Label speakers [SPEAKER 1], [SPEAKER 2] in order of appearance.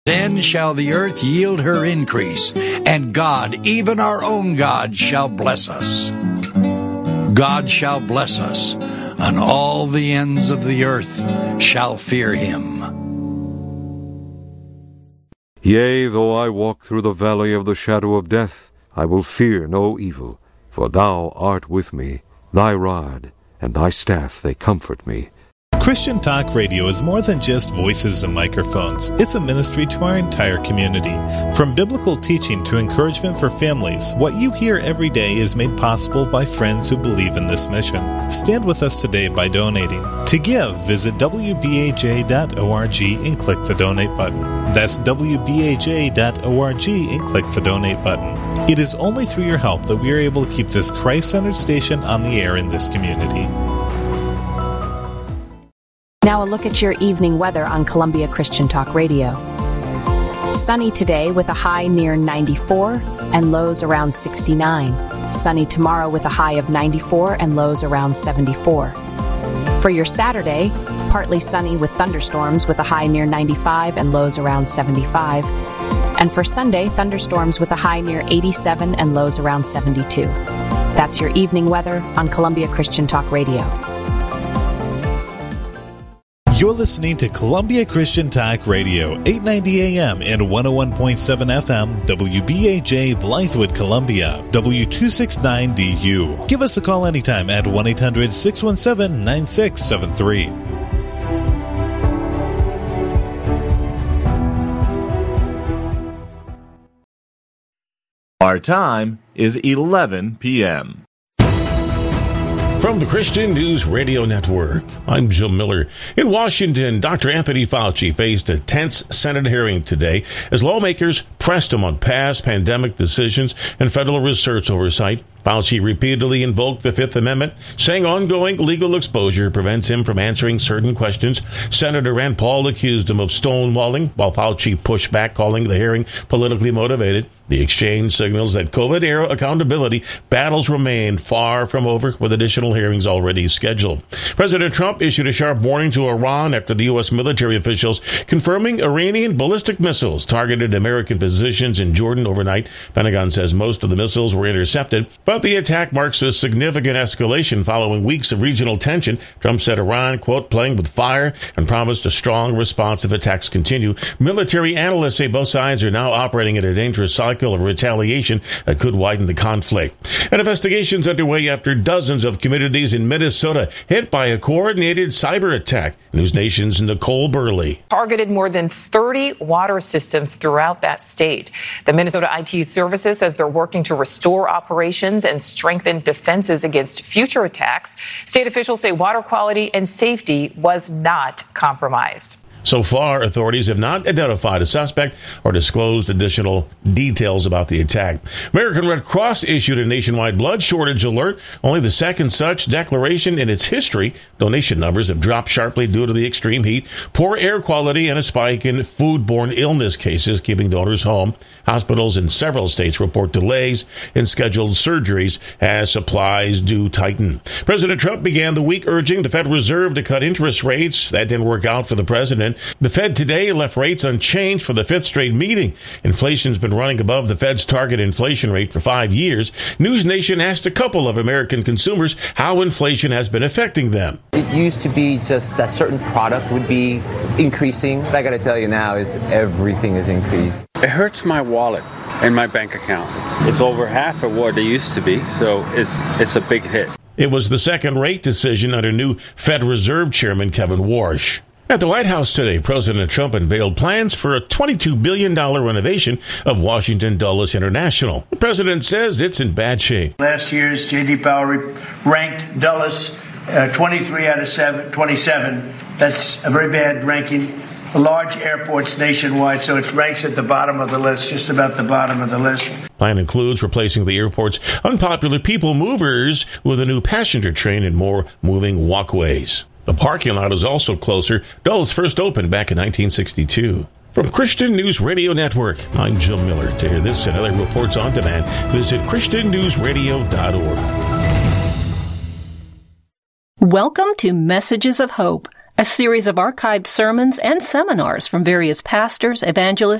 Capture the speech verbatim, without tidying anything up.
[SPEAKER 1] Then shall the earth yield her increase, and God, even our own God, shall bless us. God shall bless us, and all the ends of the earth shall fear him.
[SPEAKER 2] Yea, though I walk through the valley of the shadow of death, I will fear no evil, for thou art with me. Thy rod and thy staff, they comfort me.
[SPEAKER 3] Christian Talk Radio is more than just voices and microphones. It's a ministry to our entire community. From biblical teaching to encouragement for families, what you hear every day is made possible by friends who believe in this mission. Stand with us today by donating. To give, visit w b a j dot org and click the donate button. That's w b a j dot org and click the donate button. It is only through your help that we are able to keep this Christ-centered station on the air in this community.
[SPEAKER 4] Now a look at your evening weather on Columbia Christian Talk Radio. Sunny today with a high near ninety-four and lows around sixty-nine. Sunny tomorrow with a high of ninety-four and lows around seventy-four. For your Saturday, partly sunny with thunderstorms with a high near ninety-five and lows around seventy-five. And for Sunday, thunderstorms with a high near eighty-seven and lows around seventy-two. That's your evening weather on Columbia Christian Talk Radio.
[SPEAKER 3] You're listening to Columbia Christian Talk Radio, eight ninety A M and one oh one point seven F M, W B A J, Blythewood, Columbia, W two sixty-nine D U. Give us a call anytime at one eight hundred six one seven nine six seven three.
[SPEAKER 5] Our time is eleven p m
[SPEAKER 6] From the Christian News Radio Network, I'm Jim Miller. In Washington, Doctor Anthony Fauci faced a tense Senate hearing today as lawmakers pressed him on past pandemic decisions and federal research oversight. Fauci repeatedly invoked the Fifth Amendment, saying ongoing legal exposure prevents him from answering certain questions. Senator Rand Paul accused him of stonewalling, while Fauci pushed back, calling the hearing politically motivated. The exchange signals that COVID-era accountability battles remain far from over, with additional hearings already scheduled. President Trump issued a sharp warning to Iran after the U S military officials confirming Iranian ballistic missiles targeted American positions in Jordan overnight. Pentagon says most of the missiles were intercepted, but the attack marks a significant escalation following weeks of regional tension. Trump said Iran, quote, playing with fire, and promised a strong response if attacks continue. Military analysts say both sides are now operating at a dangerous cycle of retaliation that could widen the conflict. An investigation's underway after dozens of communities in Minnesota hit by a coordinated cyber attack. News Nation's Nicole Burley.
[SPEAKER 7] Targeted more than thirty water systems throughout that state. The Minnesota I T Services says they're working to restore operations and strengthen defenses against future attacks. State officials say water quality and safety was not compromised.
[SPEAKER 6] So far, authorities have not identified a suspect or disclosed additional details about the attack. American Red Cross issued a nationwide blood shortage alert, only the second such declaration in its history. Donation numbers have dropped sharply due to the extreme heat, poor air quality, and a spike in foodborne illness cases, keeping donors home. Hospitals in several states report delays in scheduled surgeries as supplies do tighten. President Trump began the week urging the Federal Reserve to cut interest rates. That didn't work out for the president. The Fed today left rates unchanged for the fifth straight meeting. Inflation's been running above the Fed's target inflation rate for five years. News Nation asked a couple of American consumers how inflation has been affecting them.
[SPEAKER 8] It used to be just that certain product would be increasing. What I got to tell you now is everything is increased.
[SPEAKER 9] It hurts my wallet and my bank account. It's over half of what it used to be, so it's it's a big hit.
[SPEAKER 6] It was the second rate decision under new Fed Reserve Chairman Kevin Warsh. At the White House today, President Trump unveiled plans for a twenty-two billion dollars renovation of Washington Dulles International. The president says it's in bad shape.
[SPEAKER 10] Last year's J D. Power ranked Dulles uh, twenty-three out of seven, twenty-seven. That's a very bad ranking. Large airports nationwide, so it ranks at the bottom of the list, just about the bottom of the list.
[SPEAKER 6] Plan includes replacing the airport's unpopular people movers with a new passenger train and more moving walkways. The parking lot is also closer. Dulles first opened back in nineteen sixty-two. From Christian News Radio Network, I'm Jim Miller. To hear this and other reports on demand, visit christian news radio dot org.
[SPEAKER 11] Welcome to Messages of Hope, a series of archived sermons and seminars from various pastors, evangelists,